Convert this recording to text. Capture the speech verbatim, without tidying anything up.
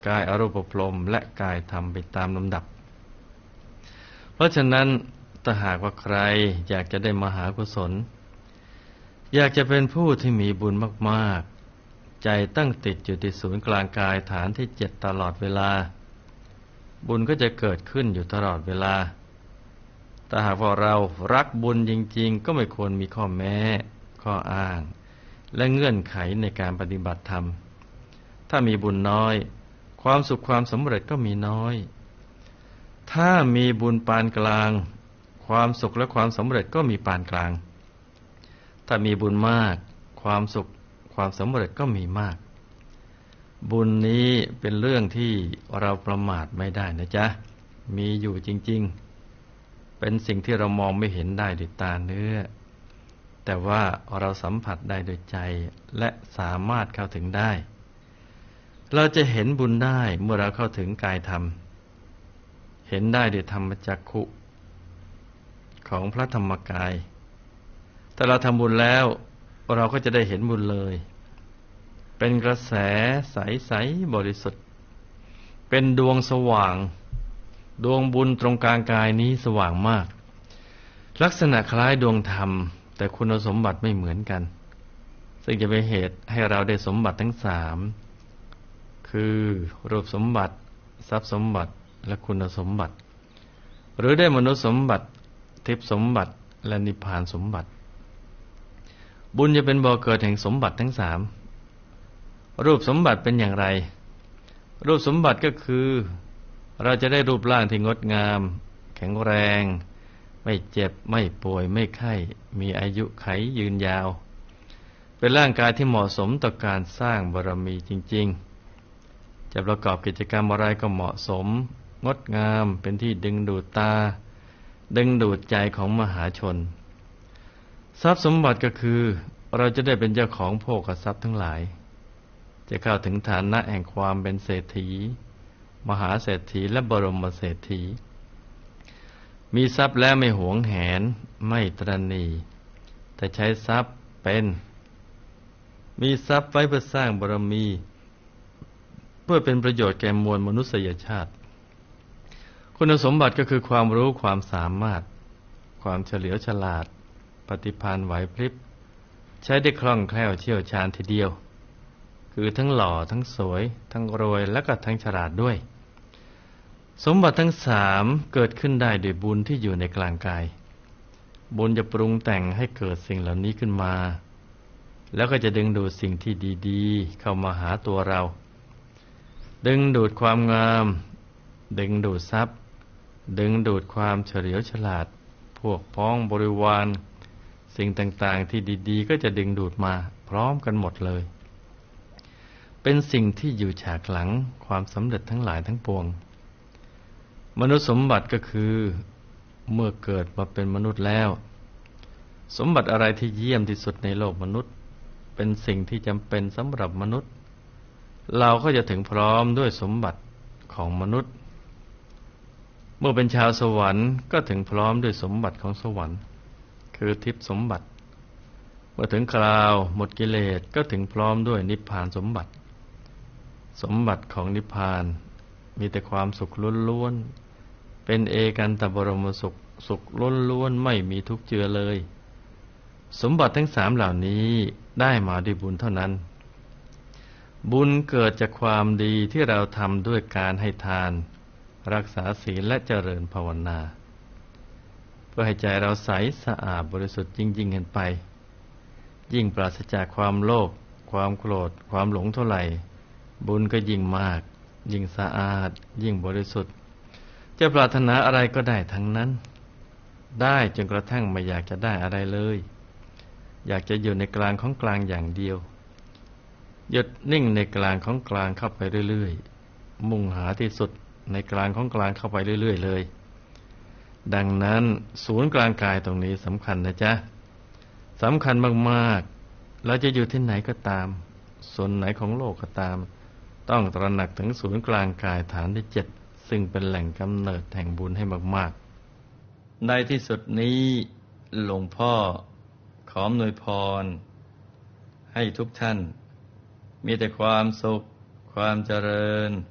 กายอรูปพรหมและกายธรรมไปตามลำดับเพราะฉะนั้นถ้าหากว่าใครอยากจะได้มหากุศลอยากจะเป็นผู้ที่มีบุญมากๆใจตั้งติดอยู่ที่ศูนย์กลางกายฐานที่เจ็ดตลอดเวลาบุญก็จะเกิดขึ้นอยู่ตลอดเวลาถ้าหากว่าเรารักบุญจริงๆก็ไม่ควรมีข้อแม้ข้ออ้างและเงื่อนไขในการปฏิบัติธรรมถ้ามีบุญน้อยความสุขความสำเร็จก็มีน้อยถ้ามีบุญปานกลางความสุขและความสำเร็จก็มีปานกลางถ้ามีบุญมากความสุขความสำเร็จก็มีมากบุญนี้เป็นเรื่องที่เราประมาทไม่ได้นะจ๊ะมีอยู่จริงๆเป็นสิ่งที่เรามองไม่เห็นได้ด้วยตาเนื้อแต่ว่าเราสัมผัสได้โดยใจและสามารถเข้าถึงได้เราจะเห็นบุญได้เมื่อเราเข้าถึงกายธรรมเห็นได้ด้วยธรรมจักขุของพระธรรมกายถ้าเราทำบุญแล้วเราก็จะได้เห็นบุญเลยเป็นกระแสใสๆบริสุทธิ์เป็นดวงสว่างดวงบุญตรงกลางกายนี้สว่างมากลักษณะคล้ายดวงธรรมแต่คุณสมบัติไม่เหมือนกันซึ่งจะเป็นเหตุให้เราได้สมบัติทั้งสามคือรูปสมบัติทรัพย์สมบัติและคุณสมบัติหรือได้มนุษย์สมบัติทิพย์สมบัติและนิพพานสมบัติบุญจะเป็นบ่อเกิดแห่งสมบัติทั้งสามรูปสมบัติเป็นอย่างไรรูปสมบัติก็คือเราจะได้รูปร่างที่งดงามแข็งแรงไม่เจ็บไม่ป่วยไม่ไข้มีอายุขัยยืนยาวเป็นร่างกายที่เหมาะสมต่อการสร้างบารมีจริงๆจะประกอบกิจกรรมอะไรก็เหมาะสมงดงามเป็นที่ดึงดูดตาดึงดูดใจของมหาชนทรัพย์สมบัติก็คือเราจะได้เป็นเจ้าของโภคทรัพย์ทั้งหลายจะเข้าถึงฐานะแห่งความเป็นเศรษฐีมหาเศรษฐีและบรมเศรษฐีมีทรัพย์แล้วไม่หวงแหนไม่ตระหนี่แต่ใช้ทรัพย์เป็นมีทรัพย์ไว้เพื่อสร้างบารมีเพื่อเป็นประโยชน์แก่มวลมนุษยชาติคุณสมบัติก็คือความรู้ความสามารถความเฉลียวฉลาดปฏิภาณไหวพริบใช้ได้คล่องแคล่วเชี่ยวชาญทีเดียวคือทั้งหล่อทั้งสวยทั้งรวยและก็ทั้งฉลาดด้วยสมบัติทั้งสามเกิดขึ้นได้ด้วยบุญที่อยู่ในกลางกายบุญจะปรุงแต่งให้เกิดสิ่งเหล่านี้ขึ้นมาแล้วก็จะดึงดูดสิ่งที่ดีๆเข้ามาหาตัวเราดึงดูดความงามดึงดูดทรัพย์ดึงดูดความเฉลียวฉลาดพวกพ้องบริวารสิ่งต่างๆที่ดีๆก็จะดึงดูดมาพร้อมกันหมดเลยเป็นสิ่งที่อยู่ฉากหลังความสำเร็จทั้งหลายทั้งปวงมนุษย์สมบัติก็คือเมื่อเกิดมาเป็นมนุษย์แล้วสมบัติอะไรที่เยี่ยมที่สุดในโลกมนุษย์เป็นสิ่งที่จำเป็นสำหรับมนุษย์เราก็จะถึงพร้อมด้วยสมบัติของมนุษย์เมื่อเป็นชาวสวรรค์ก็ถึงพร้อมด้วยสมบัติของสวรรค์คือทิพย์สมบัติเมื่อถึงคราวหมดกิเลสก็ถึงพร้อมด้วยนิพพานสมบัติสมบัติของนิพพานมีแต่ความสุขล้วนๆเป็นเอกันตบรมสุขสุขล้วนๆไม่มีทุกข์เจือเลยสมบัติทั้งสามเหล่านี้ได้มาด้วยบุญเท่านั้นบุญเกิดจากความดีที่เราทำด้วยการให้ทานรักษาศีลและเจริญภาวนาเพื่อให้ใจเราใสสะอาดบริสุทธิ์ยิ่งๆขึ้นไปยิ่งปราศจากความโลภความโกรธความหลงเท่าไหร่บุญก็ยิ่งมากยิ่งสะอาดยิ่งบริสุทธิ์จะปรารถนาอะไรก็ได้ทั้งนั้นได้จนกระทั่งไม่อยากจะได้อะไรเลยอยากจะอยู่ในกลางของกลางอย่างเดียวหยุดนิ่งในกลางของกลางเข้าไปเรื่อยๆมุ่งหาที่สุดในกลางของกลางเข้าไปเรื่อยๆเลยดังนั้นศูนย์กลางกายตรงนี้สำคัญนะจ๊ะสำคัญมากๆเราจะอยู่ที่ไหนก็ตามส่วนไหนของโลกก็ตามต้องตระหนักถึงศูนย์กลางกายฐานที่เจ็ดซึ่งเป็นแหล่งกำเนิดแห่งบุญให้มากๆในที่สุดนี้หลวงพ่อขออำนวยพรให้ทุกท่านมีแต่ความสุขความเจริญ